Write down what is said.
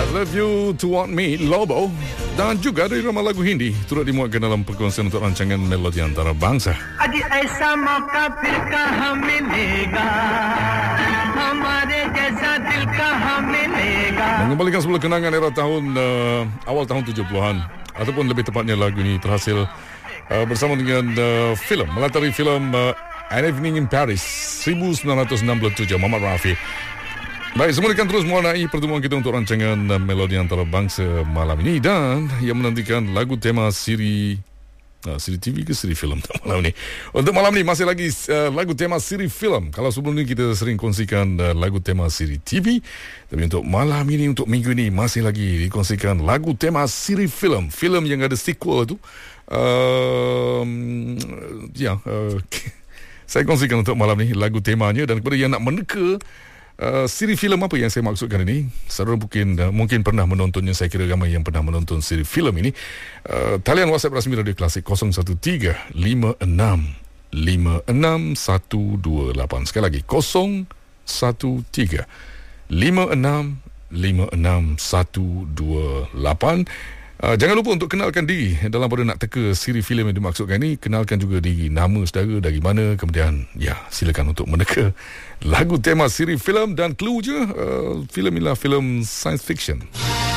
Love You To Want Me, Lobo. Dan juga dari ramai lagu Hindi turut dimuatkan dalam perkongsian untuk rancangan Melodi Antarabangsa. Aji aisa mauka phir kahan milega, hamare jaisa dil kahan milega. Mengembalikan sebuah kenangan era tahun awal tahun 70-an ataupun lebih tepatnya lagu ini terhasil bersama dengan filem melatari filem An Evening in Paris 1967 Muhammad Rafi. Baik, semua akan terus mewarnai pertemuan kita untuk rancangan Melodi Antarabangsa malam ini dan yang menantikan lagu tema siri TV ke siri filem malam ini. Untuk malam ini masih lagi lagu tema siri filem. Kalau sebelum ini kita sering kongsikan lagu tema siri TV, tapi untuk malam ini, untuk minggu ini masih lagi dikongsikan lagu tema siri filem. Filem yang ada sequel tu. Saya kongsikan untuk malam ni lagu temanya, dan kepada yang nak meneka siri filem apa yang saya maksudkan ini, saudara mungkin pernah menontonnya. Saya kira ramai yang pernah menonton siri filem ini. Talian WhatsApp rasmi Radio Klasik 013-56-56-128. Sekali lagi 013-56-56-128. Jangan lupa untuk kenalkan diri dalam pada nak teka siri filem yang dimaksudkan ini. Kenalkan juga diri, nama saudara, dari mana, kemudian silakan untuk meneka lagu tema siri filem. Dan clue je, filem ialah filem science fiction.